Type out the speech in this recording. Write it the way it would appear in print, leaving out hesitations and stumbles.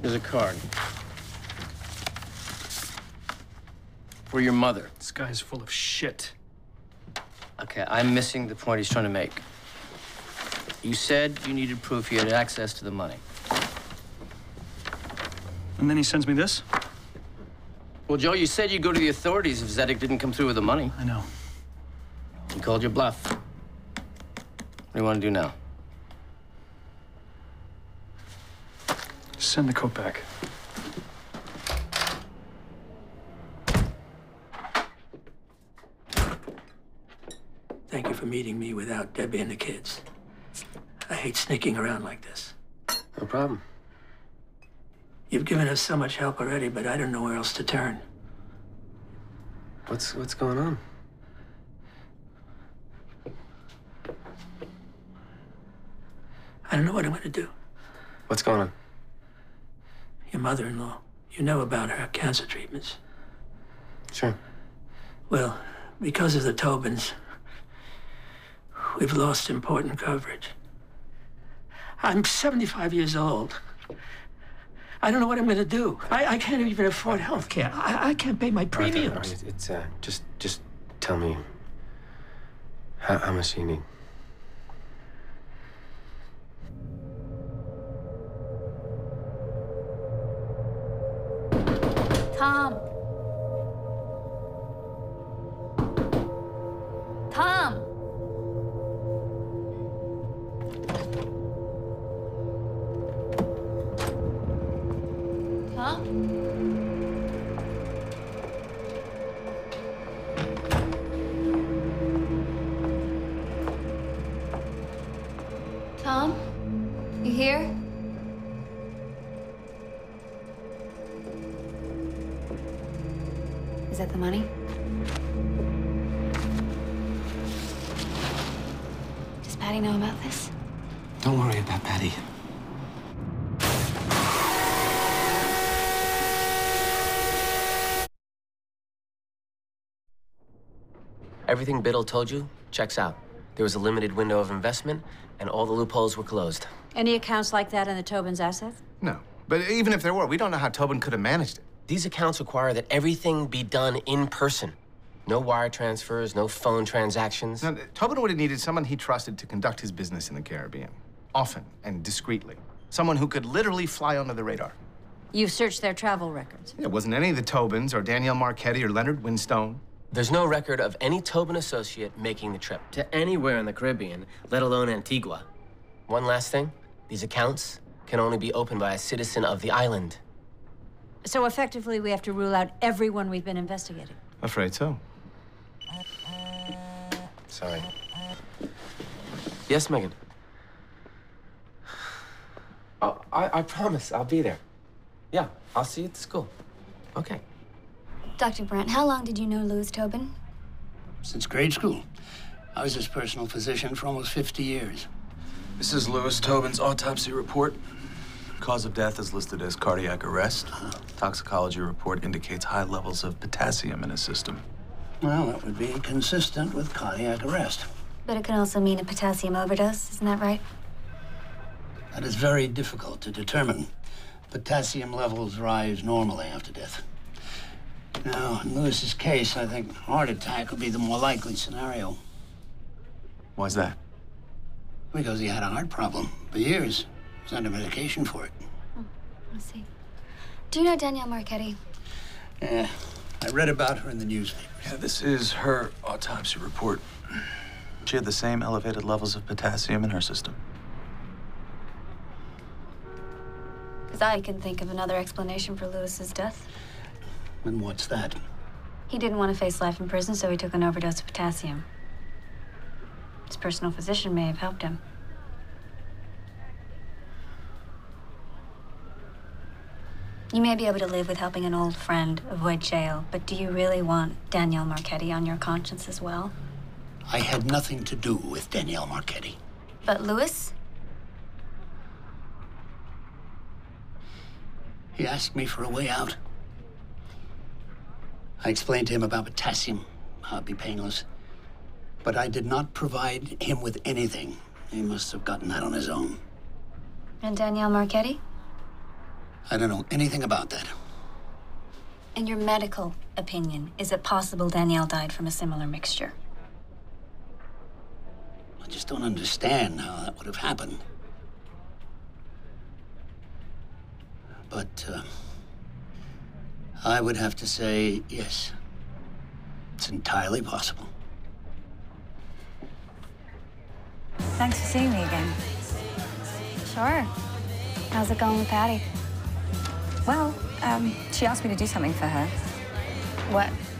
Here's a card. For your mother. This guy's full of shit. Okay, I'm missing the point he's trying to make. You said you needed proof you had access to the money. And then he sends me this? Well, Joe, you said you'd go to the authorities if Zedek didn't come through with the money. I know. You called your bluff. What do you want to do now? Send the coat back. Thank you for meeting me without Debbie and the kids. I hate sneaking around like this. No problem. You've given us so much help already, but I don't know where else to turn. What's going on? I don't know what I'm going to do. What's going on? Your mother-in-law, you know about her cancer treatments. Sure. Well, because of the Tobins, we've lost important coverage. I'm 75 years old. I don't know what I'm going to do. I can't even afford health care. I can't pay my premiums. All right. It's just tell me how much do you need? Tom. Tom. Tom, you here? Is that the money? Does Patty know about this? Don't worry about Patty. Everything Biddle told you checks out. There was a limited window of investment, and all the loopholes were closed. Any accounts like that in the Tobin's assets? No. But even if there were, we don't know how Tobin could have managed it. These accounts require that everything be done in person. No wire transfers, no phone transactions. Now, Tobin would have needed someone he trusted to conduct his business in the Caribbean. Often and discreetly. Someone who could literally fly under the radar. You've searched their travel records. It wasn't any of the Tobins or Danielle Marchetti or Leonard Winstone. There's no record of any Tobin associate making the trip to anywhere in the Caribbean, let alone Antigua. One last thing, these accounts can only be opened by a citizen of the island. So effectively, we have to rule out everyone we've been investigating. Afraid so. Sorry. Yes, Megan? Oh, I promise I'll be there. Yeah, I'll see you at the school. Okay. Dr. Brandt, how long did you know Louis Tobin? Since grade school. I was his personal physician for almost 50 years. This is Louis Tobin's autopsy report. Cause of death is listed as cardiac arrest. Toxicology report indicates high levels of potassium in his system. Well, that would be consistent with cardiac arrest. But it can also mean a potassium overdose, isn't that right? That is very difficult to determine. Potassium levels rise normally after death. Now, in Lewis's case, I think heart attack would be the more likely scenario. Why's that? Because he had a heart problem for years. He's under medication for it. Oh, I see. Do you know Danielle Marchetti? Yeah, I read about her in the newspaper. Yeah, this is her autopsy report. She had the same elevated levels of potassium in her system. Because I can think of another explanation for Lewis's death. And what's that? He didn't want to face life in prison, so he took an overdose of potassium. His personal physician may have helped him. You may be able to live with helping an old friend avoid jail, but do you really want Danielle Marchetti on your conscience as well? I had nothing to do with Danielle Marchetti. But Louis? He asked me for a way out. I explained to him about potassium, how it'd be painless. But I did not provide him with anything. He must have gotten that on his own. And Danielle Marchetti? I don't know anything about that. In your medical opinion, is it possible Danielle died from a similar mixture? I just don't understand how that would have happened. But, I would have to say yes. It's entirely possible. Thanks for seeing me again. Sure. How's it going with Patty? Well, she asked me to do something for her. What?